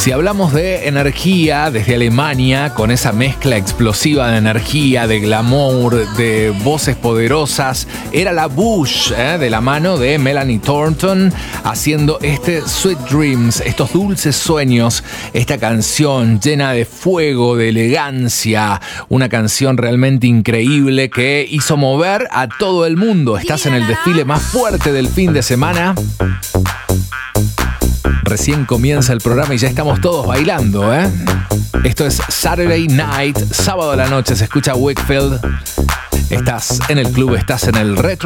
Si hablamos de energía desde Alemania, con esa mezcla explosiva de energía, de glamour, de voces poderosas, era la Bush, de la mano de Melanie Thornton, haciendo este Sweet Dreams, estos dulces sueños, esta canción llena de fuego, de elegancia, una canción realmente increíble que hizo mover a todo el mundo. Estás en el desfile más fuerte del fin de semana. Recién comienza el programa y ya estamos todos bailando, ¿eh? Esto es Saturday Night, sábado a la noche, se escucha Wakefield. Estás en el club, estás en el Retro